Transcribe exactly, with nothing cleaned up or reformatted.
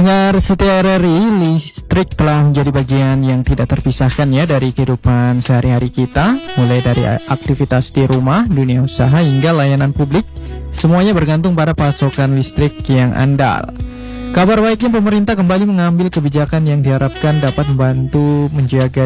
Pendengar setia R R I, listrik telah menjadi bagian yang tidak terpisahkan ya dari kehidupan sehari-hari kita. Mulai dari aktivitas di rumah, dunia usaha, hingga layanan publik, semuanya bergantung pada pasokan listrik yang andal. Kabar baiknya, pemerintah kembali mengambil kebijakan yang diharapkan dapat membantu menjaga